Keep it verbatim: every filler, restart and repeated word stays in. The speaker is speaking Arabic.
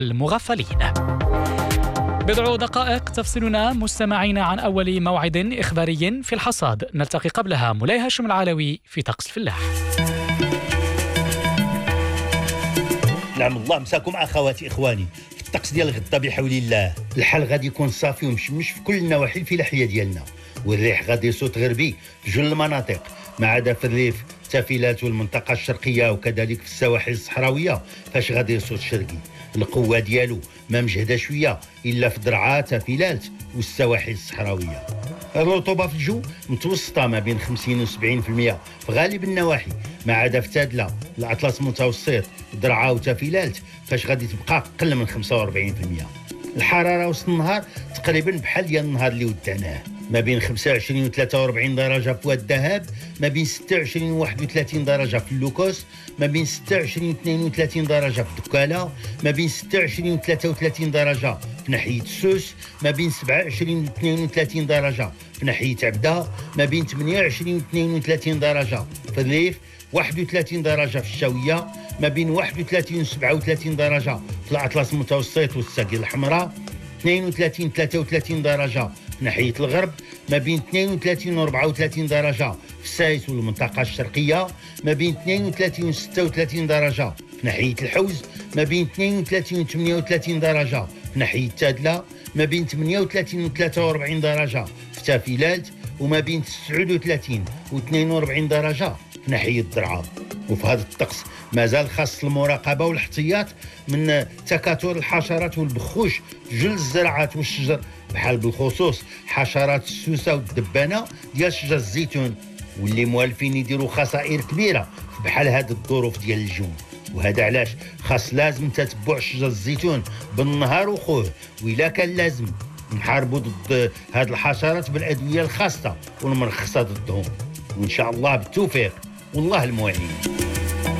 المغفلين. بضع دقائق تفصلنا مستمعينا عن أول موعد إخباري في الحصاد، نلتقي قبلها مولاي هاشم العلوي في طقس الفلاح. نعم الله مساكم أخواتي إخواني. في الطقس ديال غدا بحول الله الحال غادي يكون صافي ومشمش في كل النواحي الفلاحية ديالنا، والريح غادي يصوت غربي في جل المناطق ما عدا في الريف التافلات والمنطقة الشرقية وكذلك في السواحل الصحراوية فاش غادي يصوت شرقي. القوة ديالو ما مجهدة شوية إلا في درعا تافلات والسواحل الصحراوية. الرطوبة في الجو متوسطة ما بين خمسين و سبعين بالمئة في غالب النواحي ما عدا في تادلة الأطلس المتوسط درعا وتافلات فاش غادي تبقى أقل من خمسة وأربعين بالمئة. الحرارة وسط النهار تقريبا بحال ديال النهار اللي ودعناه، ما بين خمسة وعشرين و ثلاثة وأربعين درجة في واد الذهب، ما بين ستة وعشرين و واحد وثلاثين درجة في اللوكوس، ما بين ستة وعشرين و اثنين وثلاثين درجة في دكالة، ما بين ستة وعشرين و ثلاثة وثلاثين درجة في ناحية السوس، ما بين سبعة وعشرين و اثنين وثلاثين درجة في ناحية عبدة، ما بين ثمانية وعشرين و اثنين وثلاثين درجة في الريف، واحد وثلاثين درجة في الشاوية، ما بين واحد وثلاثين و سبعة وثلاثين درجة في الأطلس المتوسط والساقية الحمراء، اثنين وثلاثين ثلاثة وثلاثين درجة في ناحية الغرب، ما بين اثنين وثلاثين و أربعة وثلاثين درجة في السايس والمنطقة الشرقية، ما بين اثنين وثلاثين و ستة وثلاثين درجة في ناحية الحوز، ما بين اثنين وثلاثين و ثمانية وثلاثين درجة في ناحية تادلة، ما بين ثمانية وثلاثين و ثلاثة وأربعين درجة في تافلات، وما بين تسعة وثلاثين و اثنين وأربعين درجة في ناحية درعا. وفي هذا الطقس مازال خاص المراقبة والاحتياط من تكاثر الحشرات والبخوش في جل الزراعات والشجر، بحال بالخصوص حشرات السوسة والدبانة ديال شجر الزيتون، واللي موالفين يديروا خسائر كبيرة بحال هذه الظروف ديال الجو. وهذا علاش خاص لازم تتبع شجر الزيتون بالنهار وخوه، وإلا كان لازم نحاربوا ضد هذه الحشرات بالأدوية الخاصة والمرخصة ضدهم، وإن شاء الله بالتوفيق والله المعين.